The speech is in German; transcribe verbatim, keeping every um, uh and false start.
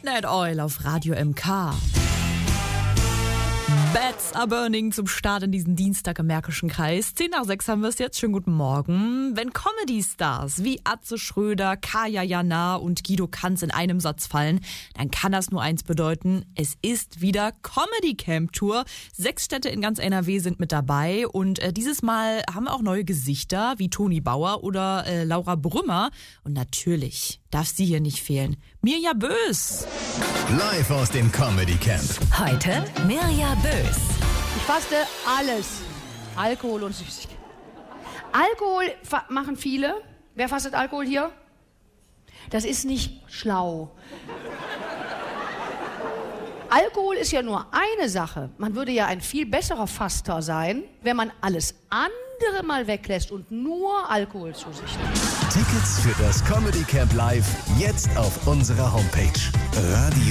Midnight Oil auf Radio M K. Bats are burning zum Start in diesen Dienstag im Märkischen Kreis. Zehn nach sechs haben wir es jetzt. Schönen guten Morgen. Wenn Comedy-Stars wie Atze Schröder, Kaya Jana und Guido Kanz in einem Satz fallen, dann kann das nur eins bedeuten: Es ist wieder Comedy Camp Tour. Sechs Städte in ganz N R W sind mit dabei und äh, dieses Mal haben wir auch neue Gesichter wie Toni Bauer oder äh, Laura Brümmer. Und natürlich darf sie hier nicht fehlen: Mirja Bös. Live aus dem Comedy Camp. Heute Mirja Bös. Ich faste alles. Alkohol und Süßigkeiten. Alkohol fa- machen viele. Wer fastet Alkohol hier? Das ist nicht schlau. Alkohol ist ja nur eine Sache. Man würde ja ein viel besserer Faster sein, wenn man alles andere mal weglässt und nur Alkohol zu sich nimmt. Tickets für das Comedy Camp Live jetzt auf unserer Homepage. Radio